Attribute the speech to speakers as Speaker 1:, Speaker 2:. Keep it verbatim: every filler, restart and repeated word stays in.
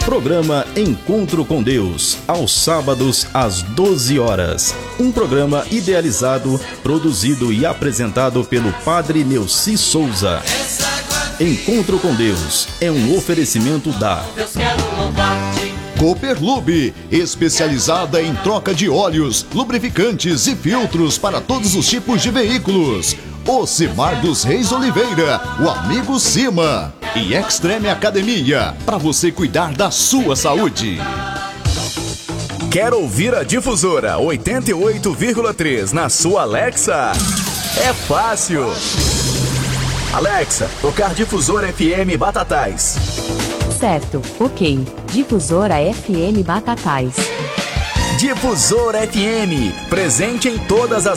Speaker 1: Programa Encontro com Deus, aos sábados às doze horas. Um programa idealizado, produzido e apresentado pelo Padre Neuci Souza. Encontro com Deus é um oferecimento da
Speaker 2: Cooperlube, especializada em troca de óleos, lubrificantes e filtros para todos os tipos de veículos. Ocimar dos Reis Oliveira, o amigo Cima. E Extreme Academia, para você cuidar da sua saúde.
Speaker 3: Quer ouvir a Difusora oitenta e oito vírgula três na sua Alexa? É fácil. Alexa, tocar Difusora F M Batatais.
Speaker 4: Certo, ok. Difusora F M Batatais.
Speaker 3: Difusora F M, presente em todas as